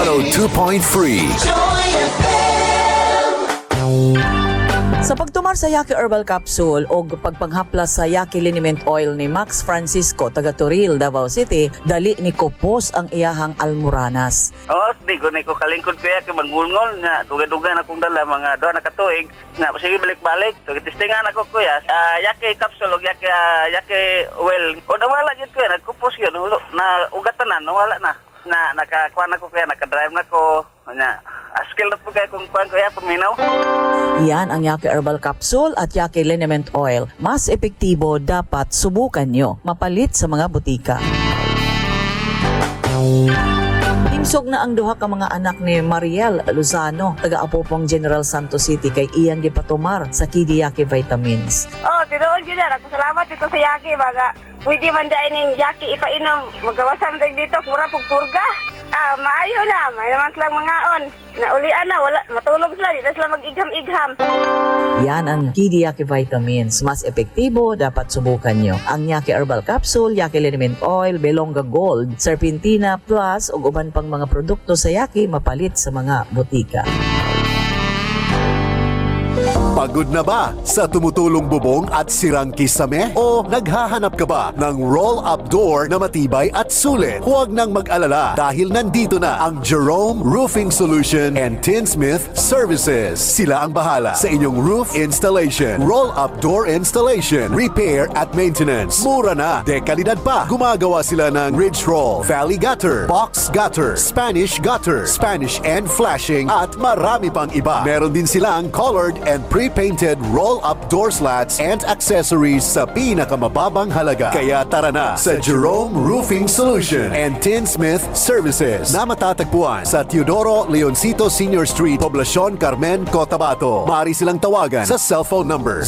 102.3. Sa pagtumar sa Yaki Herbal Capsule o pagpanghaplas sa Yaki Liniment Oil ni Max Francisco, taga Toril, Davao City, dali ni Kopos ang iyahang almoranas. Di ko kalingkod ko kay mangulngol nga duga-duga na kong dala mga doon na katuig nga sige balik-balik. So testingan ako kuya. Yaki capsule o yaki oil. O nawala jud ko nagkupos yun na ugatanan nawala na. Nakakuha na ko kaya nakadrive na ko nya skill na po kaya kung kuhan ko paminaw. Yan ang Yaki Herbal Capsule at Yaki Liniment Oil. Mas epektibo, dapat subukan nyo. Mapalit sa mga butika. Timsog na ang duha ka mga anak ni Mariel Lozano, taga-Apopong General Santos City, kay iyang gipatumar sa Kidi Yaki Vitamins. Tinuod yun yan. Ako salamat dito sa Yaki. Pwede man dahil ng Yaki ipainom. Magawasan tayo dito. Mura pagpurga. Maayo na. May naman silang mga on. Naulian na. Wala. Matulog sila. Dito sila mag-igham-igham. Yan ang Kidi Yaki Vitamins. Mas epektibo, dapat subukan nyo. Ang Yaki Herbal Capsule, Yaki Liniment Oil, Belonga Gold, Serpentina Plus, ug uban pang mga produkto sa Yaki mapalit sa mga butika. Pagod na ba sa tumutulong bubong at sirang kisame? O naghahanap ka ba ng roll-up door na matibay at sulit? Huwag nang mag-alala dahil nandito na ang Jerome Roofing Solution and Tinsmith Services. Sila ang bahala sa inyong roof installation, roll-up door installation, repair at maintenance. Mura na, dekalidad pa. Gumagawa sila ng ridge roll, valley gutter, box gutter, Spanish gutter, Spanish and flashing at marami pang iba. Meron din silang colored and pre-painted roll-up door slats and accessories sa pinakamababang halaga. Kaya tara na sa Jerome Roofing Solution and Tinsmith Services na matatagpuan sa Teodoro Leoncito Senior Street, Poblacion Carmen, Cotabato. Maaari silang tawagan sa cellphone number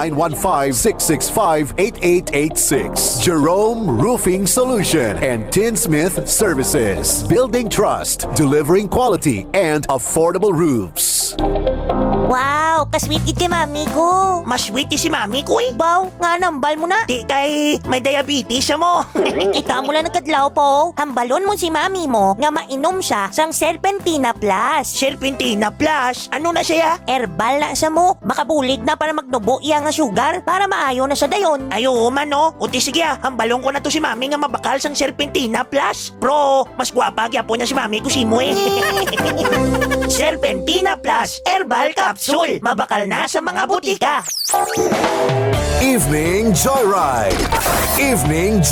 0915-665-8886. Jerome Roofing Solution and Tinsmith Services. Building trust, delivering quality and affordable roofs. Wow, kasweet iti mami ko. Mas sweet si mami ko eh. Baw, nga nambal mo na. Di kay may diabetes siya mo. Ikaw mo lang nagkadlaw po. Hambalon mo si mami mo nga mainom siya sang Serpentina Plus. Serpentina Plus. Ano na siya? Herbal na siya mo. Makabulig na para magdubo iya nga sugar para maayo na siya dayon. Ayo man no. Uti sige hambalon ko na to si mami nga mabakal sang Serpentina Plus. Bro, mas gwapa po niya si mami ko si mo eh. Serpentina Plus Herbal Capsule. Mabakal na sa mga butika. Evening Joyride. Evening